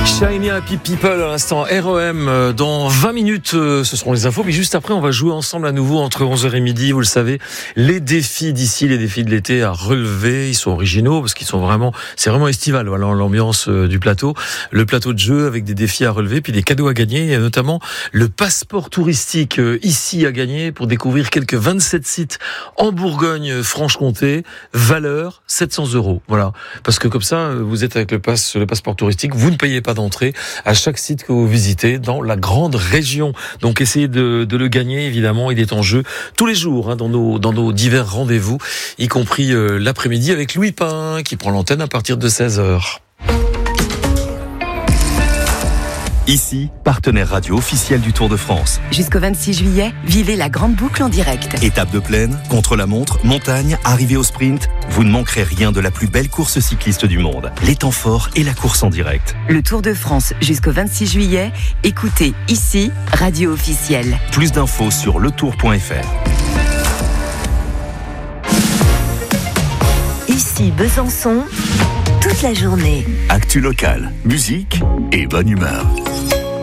Shiny Happy People à l'instant, REM. Dans 20 minutes, ce seront les infos. Puis juste après, on va jouer ensemble à nouveau entre 11h et midi. Vous le savez, les défis d'ici, les défis de l'été à relever. Ils sont originaux parce qu'ils sont vraiment, c'est vraiment estival. Voilà l'ambiance du plateau. Le plateau de jeu avec des défis à relever, puis des cadeaux à gagner. Et notamment le passeport touristique ici à gagner pour découvrir quelques 27 sites en Bourgogne-Franche-Comté. Valeur 700 €. Voilà. Parce que comme ça, vous êtes avec le passeport touristique, vous ne payez pas d'entrée à chaque site que vous visitez dans la grande région. Donc essayez de le gagner, évidemment. Il est en jeu tous les jours dans nos divers rendez-vous, y compris l'après-midi avec Louis Pain qui prend l'antenne à partir de 16h. Ici, partenaire radio officiel du Tour de France. Jusqu'au 26 juillet, vivez la grande boucle en direct. Étape de plaine, contre-la-montre, montagne, arrivée au sprint, vous ne manquerez rien de la plus belle course cycliste du monde. Les temps forts et la course en direct. Le Tour de France jusqu'au 26 juillet, écoutez ici, radio officielle. Plus d'infos sur letour.fr. Ici Besançon, toute la journée. Actu locale, musique et bonne humeur.